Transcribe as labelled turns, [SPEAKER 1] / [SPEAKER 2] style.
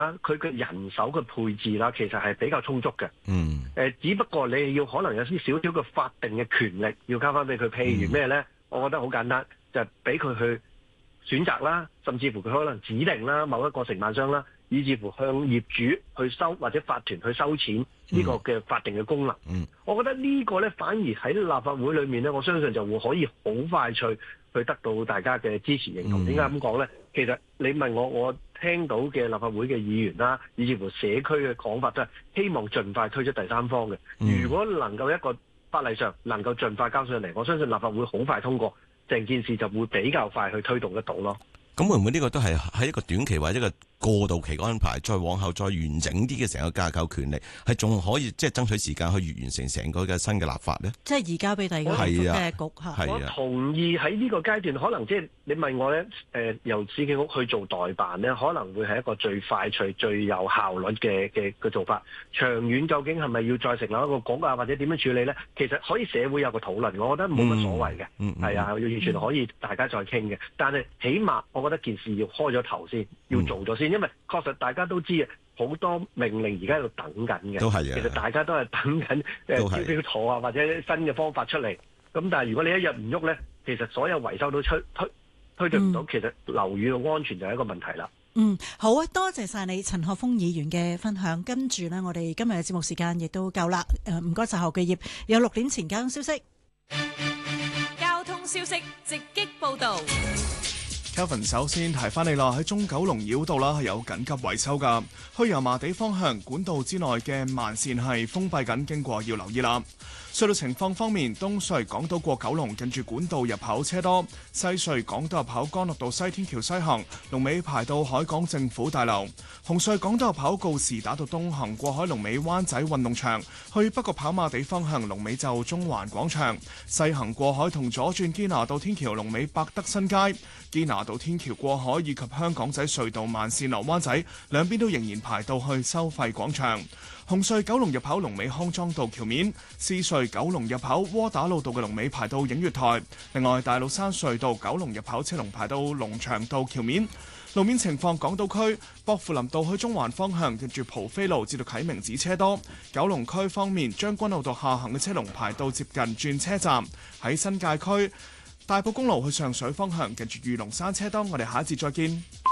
[SPEAKER 1] 佢嘅人手嘅配置啦，其實係比較充足嘅。只不過你要可能有啲少少嘅法定嘅權力要交翻俾佢，譬如咩咧？我覺得好簡單，就係俾佢去選擇啦，甚至乎佢可能指定啦某一個承辦商啦，以至乎向業主去收或者法團去收錢呢個嘅法定嘅功能。我覺得呢個咧反而喺立法會裏面咧，我相信就會可以好快脆去得到大家嘅支持認同。點解咁講咧？其實你問我聽到嘅立法會嘅議員啦，以至乎社區嘅講法都係希望盡快推出第三方嘅。如果能夠一個法例上能夠盡快交上嚟，我相信立法會好快通過，成件事就會比較快去推動得到咯。
[SPEAKER 2] 咁會唔會呢個都係喺一個短期或者一個過渡期嘅安排，再往後再完整啲嘅成個架構權力，係仲可以即係爭取時間去完成成個嘅新嘅立法咧？即係
[SPEAKER 3] 移交俾第二個嘅局嚇。
[SPEAKER 1] 我同意喺呢個階段，可能即係你問我咧，由市建局去做代辦咧，可能會係一個最快脆、最有效率嘅做法。長遠究竟係咪要再成立一個局啊，或者點樣處理咧？其實可以社會有個討論，我覺得冇乜所謂嘅。係啊，完全可以大家再傾嘅。但係起碼我覺得件事要開咗頭先，要做咗先，因為確實大家都知啊，好多命令而家喺度等緊嘅。都係啊，其實大家都係等緊招標妥啊，或者新嘅方法出嚟。咁但係如果你一日唔喐咧，其實所有維修都推進唔到，其實樓宇嘅安全就係一個問題啦。
[SPEAKER 3] 好啊，多謝晒你陳學鋒議員嘅分享。跟住呢，我哋今日嘅節目時間亦都夠啦。唔該晒何巨業，有6點前交通消息。
[SPEAKER 4] 交通消息直擊報導。
[SPEAKER 5] Kevin 首先提翻你啦，喺中九龍繞道啦係有緊急維修㗎，去油麻地方向管道之內嘅慢線係封閉緊，經過要留意啦。隧道情況方面，東隧港島過九龍近住管道入口車多，西隧港島入口干諾道西天橋西行龍尾排到海港政府大樓，紅隧港島入口告士打道東行過海龍尾灣仔運動場，去北角跑馬地方向龍尾就中環廣場，西行過海同左轉堅拿道天橋龍尾百德新街，堅拿道天橋過海以及香港仔隧道慢線落灣仔兩邊都仍然排到去收費廣場。紅隧九龍入口龍尾康莊道橋面，獅隧九龍入口窩打老道嘅龍尾排到映月台。另外大老山隧道九龍入口車龍排到龍翔道橋面。路面情況，港島區薄扶林道去中環方向近住蒲飛路至到啟明寺車多。九龍區方面，將軍澳道下行嘅車龍排到接近轉車站。喺新界區大埔公路去上水方向近住御龍山車多。我哋下一節再見。